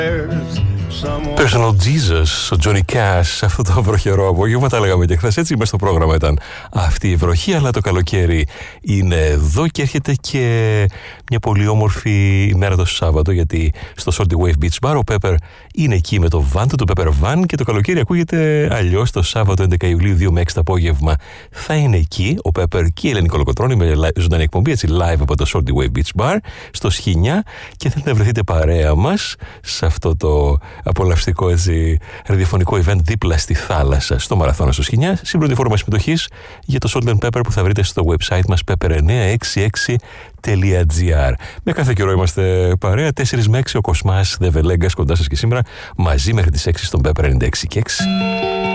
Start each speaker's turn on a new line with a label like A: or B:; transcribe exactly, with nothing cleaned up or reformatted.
A: Personal Jesus, ο Johnny Cash, αυτό το βροχερό απόγευμα, τα λέγαμε και χθες, έτσι, μέσα στο πρόγραμμα ήταν αυτή η βροχή, αλλά το καλοκαίρι είναι εδώ και έρχεται και μια πολύ όμορφη ημέρα το Σάββατο, γιατί στο Salty Wave Beach Bar ο Pepper είναι εκεί με το van του, το Pepper Van, και το καλοκαίρι ακούγεται αλλιώς. Το Σάββατο έντεκα Ιουλίου δύο με έξι το απόγευμα θα είναι εκεί ο Pepper και η Ελένη Κολοκοτρώνη με ζωντανή εκπομπή, έτσι, live από το Salty Wave Beach Bar στο Σχοινιά, και θέλετε να βρεθείτε παρέα μας σε αυτό το απολαυστικό, έτσι, ραδιοφωνικό event δίπλα στη θάλασσα, στο Μαραθώνα στο Σχοινιά, σύμπληρωτη φόρμα συμμετοχής για το Salt and Pepper που θα βρείτε στο website μας pepper εννιακόσια εξήντα έξι τελεία τζι άρ. Με κάθε καιρό είμαστε παρέα, τέσσερα με έξι ο Κοσμάς Δεβελέγκας κοντά σας και σήμερα, μαζί μέχρι τις έξι στον Pepper ενενήντα έξι και έξι.